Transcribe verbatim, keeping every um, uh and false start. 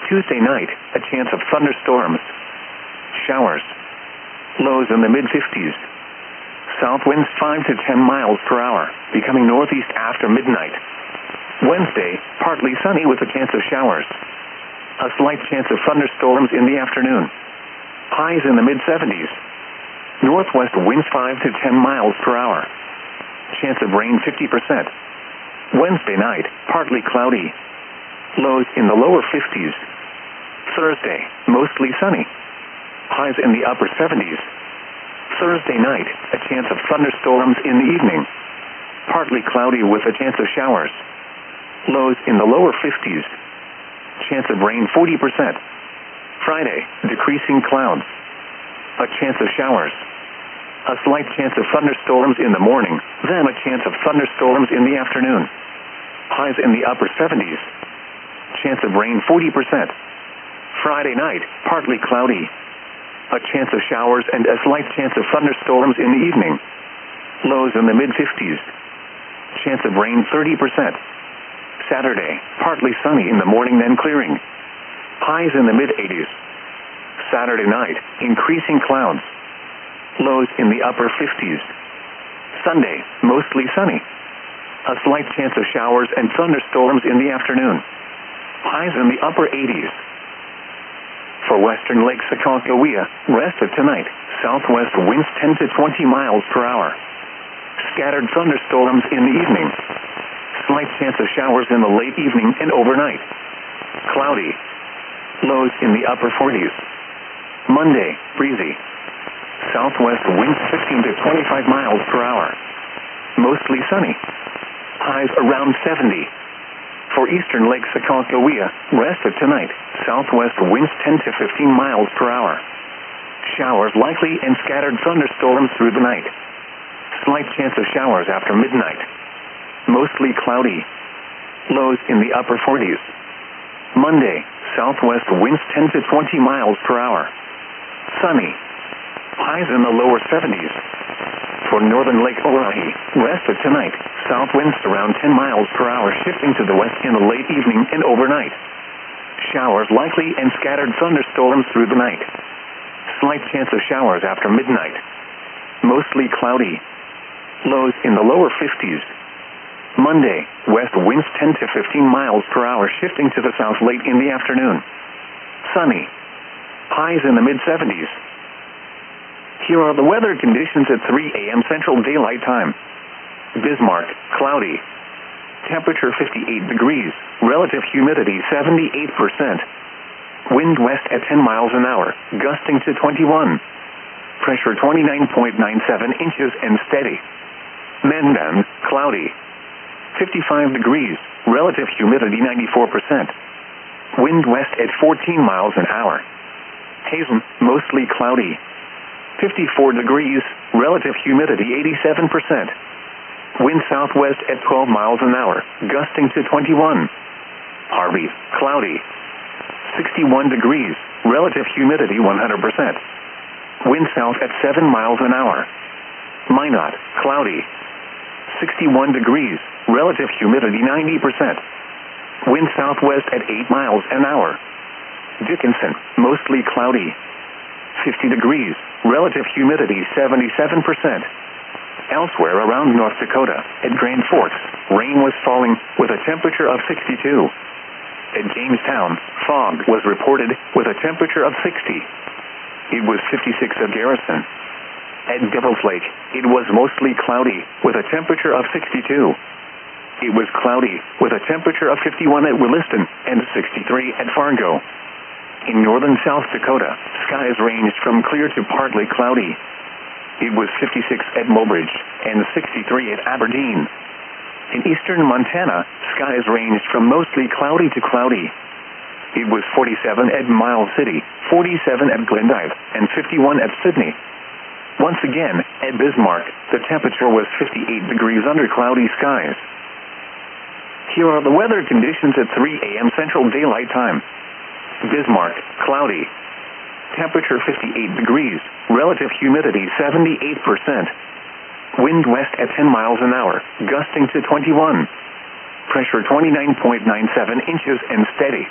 Tuesday night, a chance of thunderstorms. Showers. Lows in the mid-fifties. South winds five to ten miles per hour, becoming northeast after midnight. Wednesday, partly sunny with a chance of showers. A slight chance of thunderstorms in the afternoon. Highs in the mid-seventies. Northwest winds five to ten miles per hour. Chance of rain fifty percent. Wednesday night, partly cloudy. Lows in the lower fifties. Thursday, mostly sunny. Highs in the upper seventies. Thursday night, a chance of thunderstorms in the evening. Partly cloudy with a chance of showers. Lows in the lower fifties. Chance of rain forty percent. Friday, decreasing clouds. A chance of showers. A slight chance of thunderstorms in the morning, then a chance of thunderstorms in the afternoon. Highs in the upper seventies. Chance of rain forty percent. Friday night, partly cloudy. A chance of showers and a slight chance of thunderstorms in the evening. Lows in the mid-fifties. Chance of rain thirty percent. Saturday, partly sunny in the morning then clearing. Highs in the mid-eighties. Saturday night, increasing clouds. Lows in the upper fifties. Sunday, mostly sunny. A slight chance of showers and thunderstorms in the afternoon. Highs in the upper eighties. For western Lake Sakakawea, rest of tonight, southwest winds ten to twenty miles per hour. Scattered thunderstorms in the evening. Slight chance of showers in the late evening and overnight. Cloudy. Lows in the upper forties. Monday, breezy. Southwest winds fifteen to twenty-five miles per hour. Mostly sunny. Highs around seventy. For eastern Lake Sakakawea, rest of tonight, southwest winds ten to fifteen miles per hour. Showers likely and scattered thunderstorms through the night. Slight chance of showers after midnight. Mostly cloudy. Lows in the upper forties. Monday, southwest winds ten to twenty miles per hour. Sunny. Highs in the lower seventies. For northern Lake Oahe, rest of tonight, south winds around ten miles per hour shifting to the west in the late evening and overnight. Showers likely and scattered thunderstorms through the night. Slight chance of showers after midnight. Mostly cloudy. Lows in the lower fifties. Monday, west winds ten to fifteen miles per hour shifting to the south late in the afternoon. Sunny. Highs in the mid-seventies. Here are the weather conditions at three a.m. Central Daylight Time. Bismarck, cloudy. Temperature fifty-eight degrees. Relative humidity seventy-eight percent. Wind west at ten miles an hour, gusting to twenty-one. Pressure twenty-nine point nine seven inches and steady. Mandan, cloudy. fifty-five degrees. Relative humidity ninety-four percent. Wind west at fourteen miles an hour. Hazen, mostly cloudy. fifty-four degrees, relative humidity eighty-seven percent. Wind southwest at twelve miles an hour, gusting to twenty-one. Harvey, cloudy. sixty-one degrees, relative humidity one hundred percent. Wind south at seven miles an hour. Minot, cloudy. sixty-one degrees, relative humidity ninety percent. Wind southwest at eight miles an hour. Dickinson, mostly cloudy. fifty degrees, relative humidity seventy-seven percent. Elsewhere around North Dakota, at Grand Forks, rain was falling with a temperature of sixty-two. At Jamestown, fog was reported with a temperature of sixty. It was fifty-six at Garrison. At Devil's Lake, it was mostly cloudy with a temperature of sixty-two. It was cloudy with a temperature of fifty-one at Williston and sixty-three at Fargo. In northern South Dakota, skies ranged from clear to partly cloudy. It was fifty-six at Mobridge and sixty-three at Aberdeen. In eastern Montana, skies ranged from mostly cloudy to cloudy. It was forty-seven at Miles City, forty-seven at Glendive, and fifty-one at Sydney. Once again, at Bismarck, the temperature was fifty-eight degrees under cloudy skies. Here are the weather conditions at three a.m. Central Daylight Time. Bismarck, cloudy. Temperature fifty-eight degrees. Relative humidity seventy-eight percent. Wind west at ten miles an hour, gusting to twenty-one. Pressure twenty-nine point nine seven inches and steady.